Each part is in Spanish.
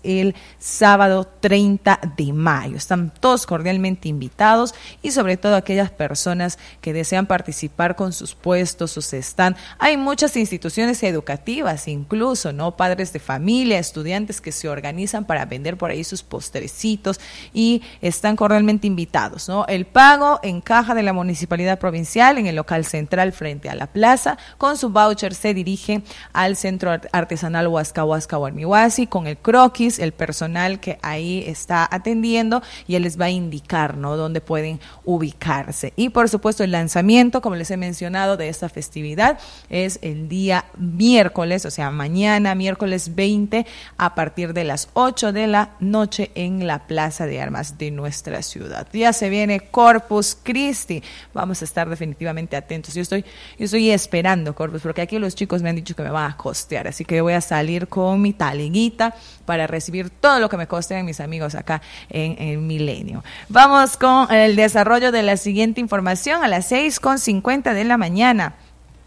el sábado 30 de mayo. Están todos cordialmente invitados y sobre todo aquellas personas que desean participar con sus puestos, sus stand. Hay muchas instituciones educativas, incluso, ¿no? Padres de familia, estudiantes que se organizan para vender por ahí sus postrecitos y están cordialmente invitados, ¿no? El pago en caja de la Municipalidad Provincial en el local central frente a la plaza. Con su voucher se dirige al Centro Artesanal Huasca Huarmihuasi con el croquis, el personal que ahí está atendiendo, y él les va a indicar, ¿no?, dónde pueden ubicarse. Y por supuesto el lanzamiento, como les he mencionado, de esta festividad es el día miércoles, o sea, mañana, miércoles 20, a partir de las 8 de la noche en la Plaza de Armas de nuestra ciudad. Ya se viene Corpus Christi, vamos a estar definitivamente atentos. Yo estoy esperando Corpus, porque aquí los chicos me han dicho que me van a costear, así que voy a salir con mi taliguita para recibir todo lo que me costean mis amigos acá en Milenio. Vamos con el desarrollo de la siguiente información a las 6:50 de la mañana.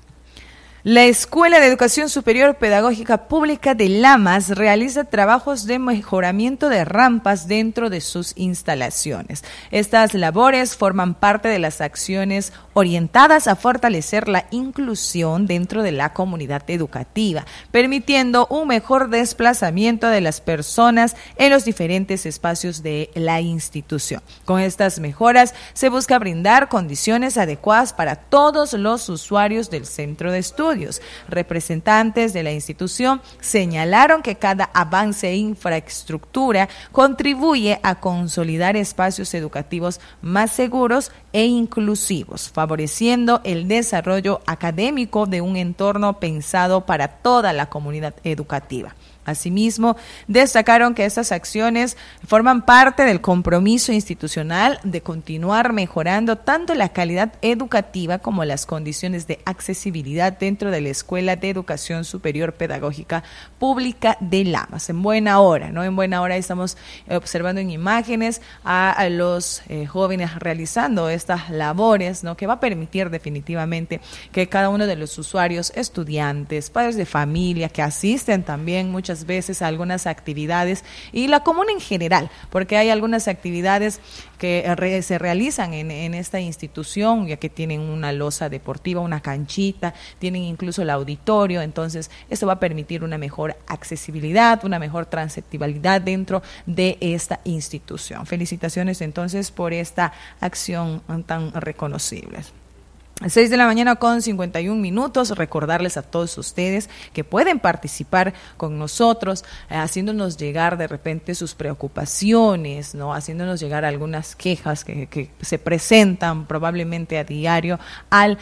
La Escuela de Educación Superior Pedagógica Pública de Lamas realiza trabajos de mejoramiento de rampas dentro de sus instalaciones. Estas labores forman parte de las acciones orientadas a fortalecer la inclusión dentro de la comunidad educativa, permitiendo un mejor desplazamiento de las personas en los diferentes espacios de la institución. Con estas mejoras se busca brindar condiciones adecuadas para todos los usuarios del centro de estudios. Representantes de la institución señalaron que cada avance en infraestructura contribuye a consolidar espacios educativos más seguros e inclusivos, favoreciendo el desarrollo académico de un entorno pensado para toda la comunidad educativa. Asimismo, destacaron que estas acciones forman parte del compromiso institucional de continuar mejorando tanto la calidad educativa como las condiciones de accesibilidad dentro de la Escuela de Educación Superior Pedagógica Pública de Lamas. En buena hora, ¿no? En buena hora estamos observando en imágenes a los jóvenes realizando estas labores, ¿no?, que va a permitir definitivamente que cada uno de los usuarios, estudiantes, padres de familia, que asisten también muchas veces a algunas actividades, y la comuna en general, porque hay algunas actividades que se realizan en esta institución, ya que tienen una losa deportiva, una canchita, tienen incluso el auditorio. Entonces esto va a permitir una mejor accesibilidad, una mejor transitibilidad dentro de esta institución. Felicitaciones entonces por esta acción tan reconocible. 6 de la mañana con 51 minutos. Recordarles a todos ustedes que pueden participar con nosotros, haciéndonos llegar de repente sus preocupaciones, ¿no?, haciéndonos llegar algunas quejas que se presentan probablemente a diario al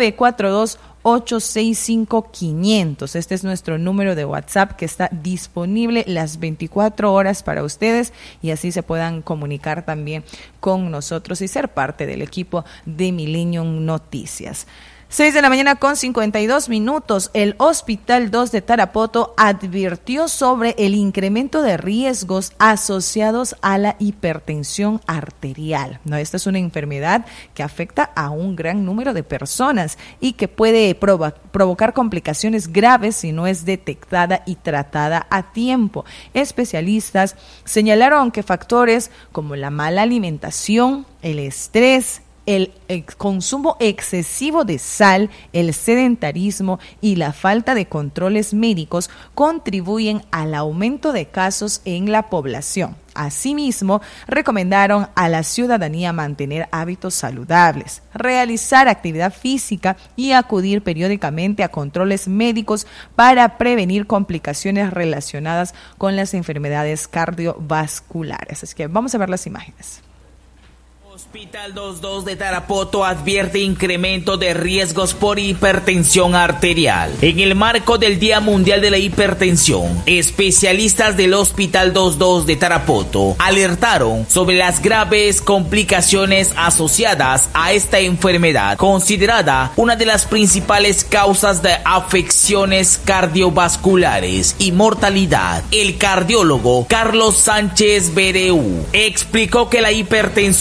942-865-500. Este es nuestro número de WhatsApp que está disponible las 24 horas para ustedes, y así se puedan comunicar también con nosotros y ser parte del equipo de Millennium Noticias. 6 de la mañana con 52 minutos. El Hospital 2 de Tarapoto advirtió sobre el incremento de riesgos asociados a la hipertensión arterial. No, esta es una enfermedad que afecta a un gran número de personas y que puede provocar complicaciones graves si no es detectada y tratada a tiempo. Especialistas señalaron que factores como la mala alimentación, el estrés, el consumo excesivo de sal, el sedentarismo y la falta de controles médicos contribuyen al aumento de casos en la población. Asimismo, recomendaron a la ciudadanía mantener hábitos saludables, realizar actividad física y acudir periódicamente a controles médicos para prevenir complicaciones relacionadas con las enfermedades cardiovasculares. Así que vamos a ver las imágenes. Hospital 22 de Tarapoto advierte incremento de riesgos por hipertensión arterial. En el marco del Día Mundial de la Hipertensión, especialistas del Hospital 22 de Tarapoto alertaron sobre las graves complicaciones asociadas a esta enfermedad, considerada una de las principales causas de afecciones cardiovasculares y mortalidad. El cardiólogo Carlos Sánchez Bereu explicó que la hipertensión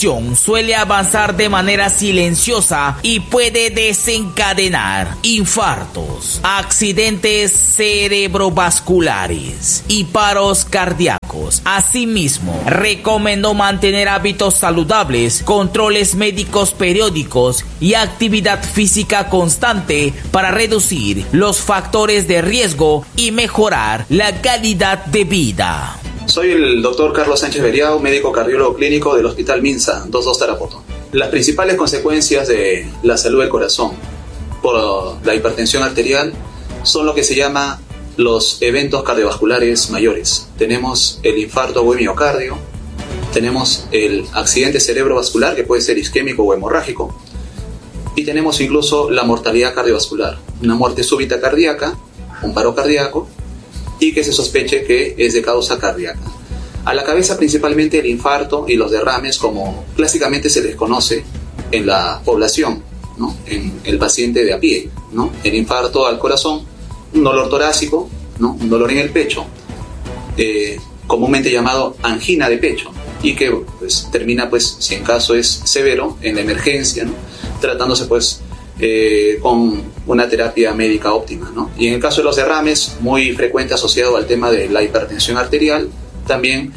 suele avanzar de manera silenciosa y puede desencadenar infartos, accidentes cerebrovasculares y paros cardíacos. Asimismo, recomendó mantener hábitos saludables, controles médicos periódicos y actividad física constante para reducir los factores de riesgo y mejorar la calidad de vida. Soy el doctor Carlos Sánchez Beriao, médico cardiólogo clínico del Hospital Minsa 22 Tarapoto. Las principales consecuencias de la salud del corazón por la hipertensión arterial son lo que se llama los eventos cardiovasculares mayores. Tenemos el infarto o miocardio, tenemos el accidente cerebrovascular, que puede ser isquémico o hemorrágico, y tenemos incluso la mortalidad cardiovascular, una muerte súbita cardíaca, un paro cardíaco, y que se sospeche que es de causa cardíaca. A la cabeza principalmente el infarto y los derrames, como clásicamente se les conoce en la población, ¿no? En el paciente de a pie, ¿no? El infarto al corazón, un dolor torácico, ¿no? Un dolor en el pecho, comúnmente llamado angina de pecho, y que pues, termina, pues, si en caso es severo, en la emergencia, ¿no? Tratándose pues con una terapia médica óptima, ¿no? Y en el caso de los derrames, muy frecuente asociado al tema de la hipertensión arterial, también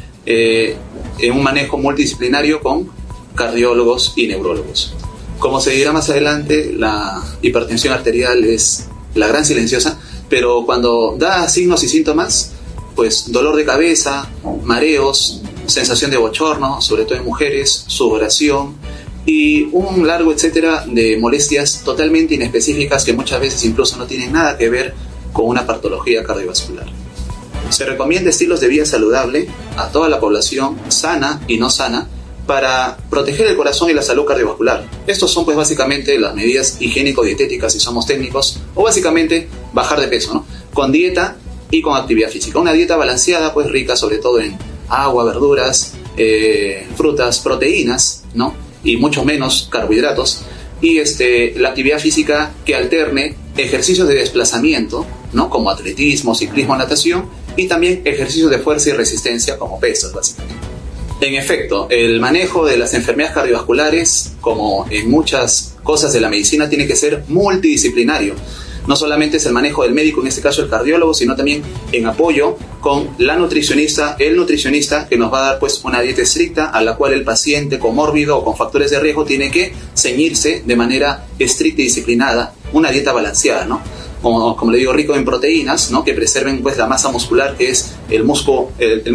en un manejo multidisciplinario con cardiólogos y neurólogos. Como se dirá más adelante, la hipertensión arterial es la gran silenciosa, pero cuando da signos y síntomas, pues dolor de cabeza, mareos, sensación de bochorno, sobre todo en mujeres, sudoración, y un largo etcétera de molestias totalmente inespecíficas que muchas veces incluso no tienen nada que ver con una patología cardiovascular. Se recomienda estilos de vida saludable a toda la población, sana y no sana, para proteger el corazón y la salud cardiovascular. Estos son pues básicamente las medidas higiénico-dietéticas si somos técnicos, o básicamente bajar de peso, ¿no? Con dieta y con actividad física. Una dieta balanceada, pues rica sobre todo en agua, verduras, frutas, proteínas, ¿no? Y mucho menos carbohidratos, y la actividad física que alterne ejercicios de desplazamiento, ¿no? Como atletismo, ciclismo, natación, y también ejercicios de fuerza y resistencia como pesas, básicamente. En efecto, el manejo de las enfermedades cardiovasculares, como en muchas cosas de la medicina, tiene que ser multidisciplinario. No solamente es el manejo del médico, en este caso el cardiólogo, sino también en apoyo con la nutricionista, el nutricionista, que nos va a dar pues una dieta estricta a la cual el paciente comórbido o con factores de riesgo tiene que ceñirse de manera estricta y disciplinada, una dieta balanceada, ¿no? Como le digo, rico en proteínas, ¿no? Que preserven pues la masa muscular, que es el músculo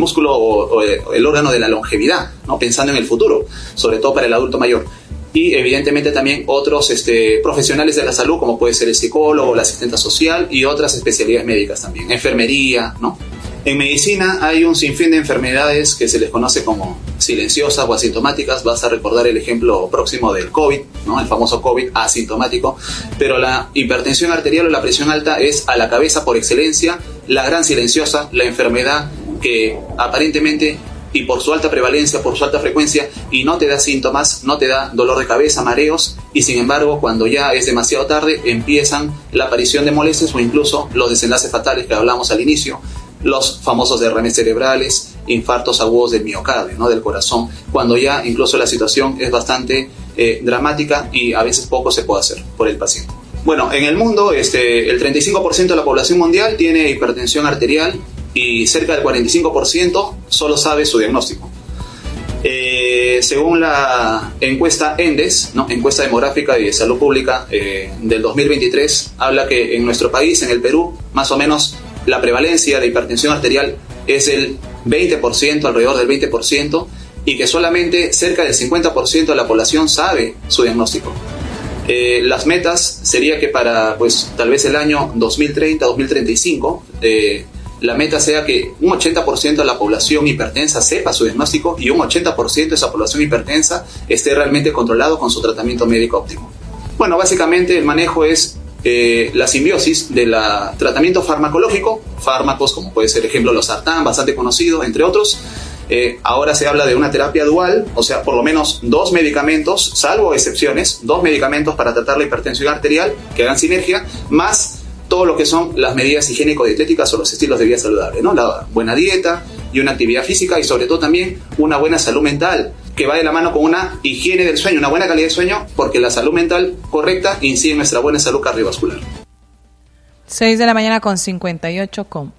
o el órgano de la longevidad, ¿no? Pensando en el futuro, sobre todo para el adulto mayor. Y evidentemente también otros profesionales de la salud, como puede ser el psicólogo, la asistente social y otras especialidades médicas también, enfermería, ¿no? En medicina hay un sinfín de enfermedades que se les conoce como silenciosas o asintomáticas. Vas a recordar el ejemplo próximo del COVID, ¿no? El famoso COVID asintomático. Pero la hipertensión arterial o la presión alta es a la cabeza por excelencia la gran silenciosa, la enfermedad que aparentemente, y por su alta prevalencia, por su alta frecuencia, y no te da síntomas, no te da dolor de cabeza, mareos, y sin embargo, cuando ya es demasiado tarde, empiezan la aparición de molestias o incluso los desenlaces fatales que hablamos al inicio, los famosos derrames cerebrales, infartos agudos del miocardio, ¿no? Del corazón, cuando ya incluso la situación es bastante dramática y a veces poco se puede hacer por el paciente. Bueno, en el mundo, el 35% de la población mundial tiene hipertensión arterial, y cerca del 45% solo sabe su diagnóstico. Según la encuesta ENDES, ¿no? Encuesta demográfica y de salud pública del 2023, habla que en nuestro país, en el Perú, más o menos la prevalencia de hipertensión arterial es el 20%, alrededor del 20%, y que solamente cerca del 50% de la población sabe su diagnóstico. Las metas sería que para pues tal vez el año 2030, 2035, la meta sea que un 80% de la población hipertensa sepa su diagnóstico y un 80% de esa población hipertensa esté realmente controlado con su tratamiento médico óptimo. Bueno, básicamente el manejo es la simbiosis del tratamiento farmacológico, fármacos como puede ser, ejemplo, los sartán, bastante conocido, entre otros. Ahora se habla de una terapia dual, o sea, por lo menos 2 medicamentos, salvo excepciones, 2 medicamentos para tratar la hipertensión arterial que hagan sinergia, más todo lo que son las medidas higiénico-dietéticas o los estilos de vida saludable, ¿no? La buena dieta y una actividad física, y sobre todo también una buena salud mental, que va de la mano con una higiene del sueño, una buena calidad de sueño, porque la salud mental correcta incide en nuestra buena salud cardiovascular. 6 de la mañana con 58 con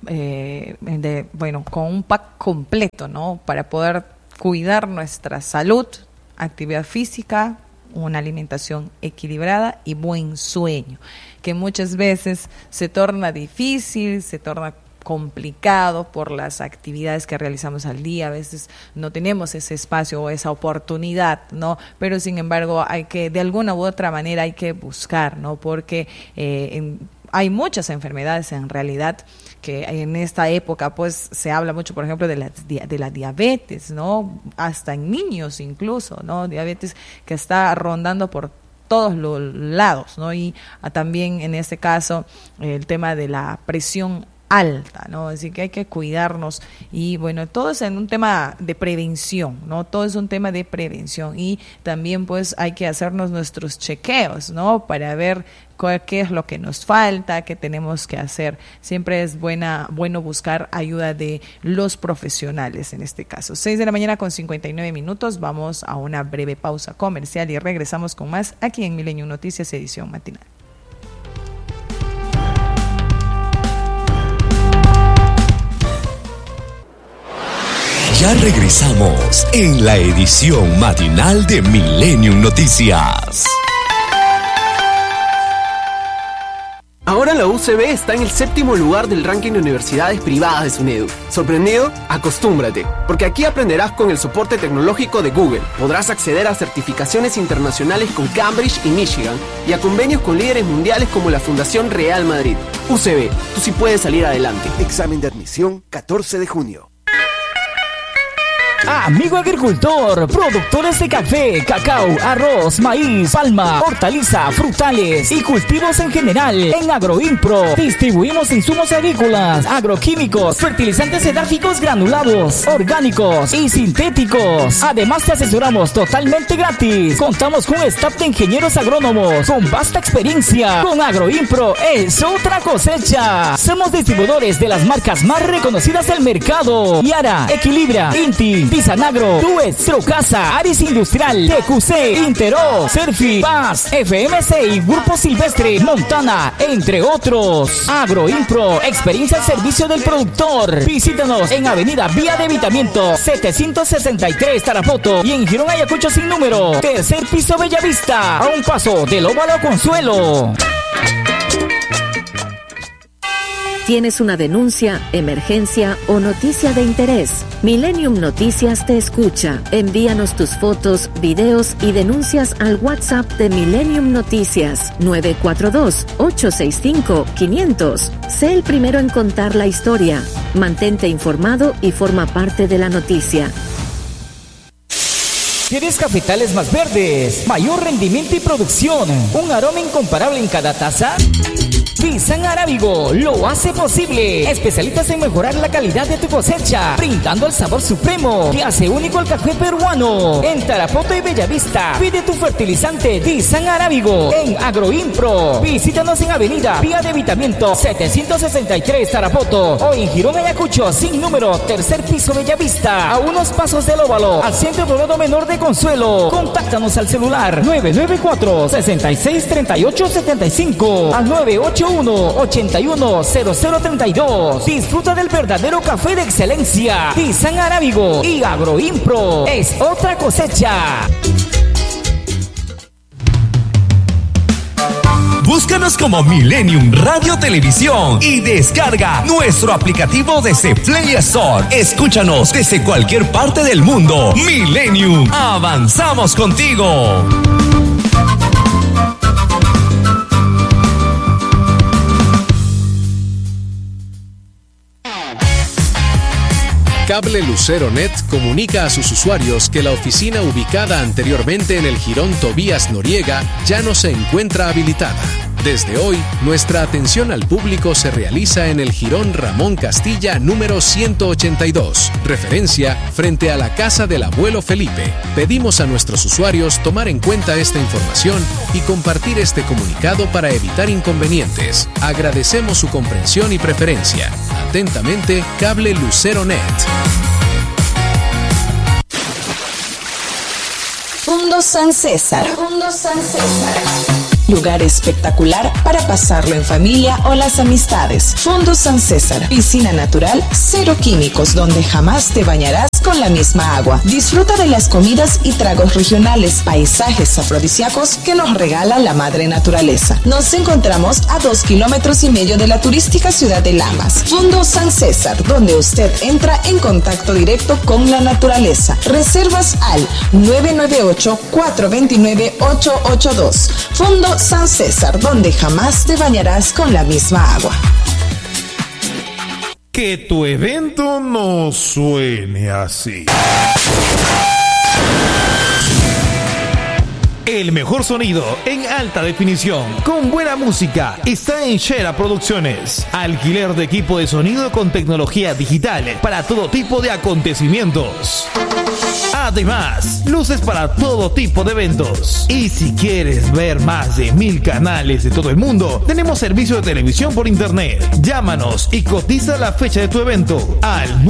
un pack completo, ¿no? Para poder cuidar nuestra salud, actividad física, una alimentación equilibrada y buen sueño, que muchas veces se torna difícil, se torna complicado por las actividades que realizamos al día. A veces no tenemos ese espacio o esa oportunidad, ¿no? Pero sin embargo hay que, de alguna u otra manera, hay que buscar, ¿no? Porque hay muchas enfermedades en realidad que en esta época pues se habla mucho, por ejemplo, de la diabetes, ¿no? Hasta en niños incluso, ¿no? Diabetes que está rondando por todos los lados, ¿no? Y también en este caso el tema de la presión alta, ¿no? Así que hay que cuidarnos y bueno, todo es en un tema de prevención, ¿no? Todo es un tema de prevención y también pues hay que hacernos nuestros chequeos, ¿no? Para ver qué es lo que nos falta, qué tenemos que hacer. Siempre es bueno buscar ayuda de los profesionales en este caso. 6 de la mañana con 59 minutos, vamos a una breve pausa comercial y regresamos con más aquí en Milenio Noticias, edición matinal. Ya regresamos en la edición matinal de Millennium Noticias. Ahora la UCB está en el 7º lugar del ranking de universidades privadas de SUNEDU. ¿Sorprendido? Acostúmbrate, porque aquí aprenderás con el soporte tecnológico de Google. Podrás acceder a certificaciones internacionales con Cambridge y Michigan y a convenios con líderes mundiales como la Fundación Real Madrid. UCB, tú sí puedes salir adelante. Examen de admisión 14 de junio. Amigo agricultor, productores de café, cacao, arroz, maíz, palma, hortaliza, frutales y cultivos en general. En Agroimpro distribuimos insumos agrícolas, agroquímicos, fertilizantes edárficos granulados, orgánicos y sintéticos. Además te asesoramos totalmente gratis. Contamos con un staff de ingenieros agrónomos con vasta experiencia. Con Agroimpro es otra cosecha. Somos distribuidores de las marcas más reconocidas del mercado: Yara, Equilibra, Inti, Pisanagro, Tues, Trocasa, Aris Industrial, TQC, Intero, Serfi, Paz, FMC y Grupo Silvestre, Montana, entre otros. Agroimpro, experiencia al servicio del productor. Visítanos en Avenida Vía de Evitamiento 763 Tarapoto y en Girón Ayacucho sin número, tercer piso Bellavista, a un paso del Óvalo Consuelo. ¿Tienes una denuncia, emergencia o noticia de interés? Millennium Noticias te escucha. Envíanos tus fotos, videos y denuncias al WhatsApp de Millennium Noticias 942-865-500. Sé el primero en contar la historia. Mantente informado y forma parte de la noticia. ¿Quieres cafetales más verdes, mayor rendimiento y producción, un aroma incomparable en cada taza? Visan Arábigo lo hace posible. Especialistas en mejorar la calidad de tu cosecha, brindando el sabor supremo que hace único al café peruano. En Tarapoto y Bellavista, pide tu fertilizante Visan Arábigo en Agroimpro. Visítanos en Avenida Vía de Evitamiento 763 Tarapoto o en Girón Ayacucho sin número, tercer piso Bellavista, a unos pasos del Óvalo, al Centro Poblado Menor de Consuelo. Contáctanos al celular 994-663875 al 981-810032. Disfruta del verdadero café de excelencia. Visan Arábigo y Agroimpro es otra cosecha. Búscanos como Millennium Radio Televisión y descarga nuestro aplicativo desde Play Store. Escúchanos desde cualquier parte del mundo. Millennium, avanzamos contigo. Cable Lucero Net comunica a sus usuarios que la oficina ubicada anteriormente en el Jirón Tobías Noriega ya no se encuentra habilitada. Desde hoy, nuestra atención al público se realiza en el Jirón Ramón Castilla número 182, referencia frente a la casa del abuelo Felipe. Pedimos a nuestros usuarios tomar en cuenta esta información y compartir este comunicado para evitar inconvenientes. Agradecemos su comprensión y preferencia. Atentamente, Cable Lucero Net. Fondo San César. Fondo San César. Lugar espectacular para pasarlo en familia o las amistades. Fondo San César. Piscina natural, cero químicos, donde jamás te bañarás con la misma agua. Disfruta de las comidas y tragos regionales, paisajes afrodisíacos que nos regala la madre naturaleza. Nos encontramos a 2,5 kilómetros de la turística ciudad de Lamas. Fondo San César, donde usted entra en contacto directo con la naturaleza. Reservas al 998-429-882. Fondo San César, donde jamás te bañarás con la misma agua. Que tu evento no suene así. El mejor sonido en alta definición, con buena música, está en Shera Producciones. Alquiler de equipo de sonido con tecnología digital para todo tipo de acontecimientos. Además, luces para todo tipo de eventos. Y si quieres ver más de 1,000 canales de todo el mundo, tenemos servicio de televisión por internet. Llámanos y cotiza la fecha de tu evento al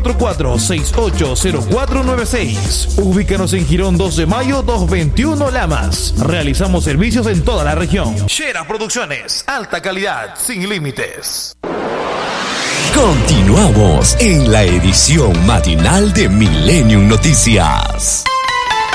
944-680496. Ubícanos en Girón 2 de Mayo 221 Lamas. Realizamos servicios en toda la región. Shera Producciones, alta calidad, sin límites. Continuamos en la edición matinal de Millennium Noticias.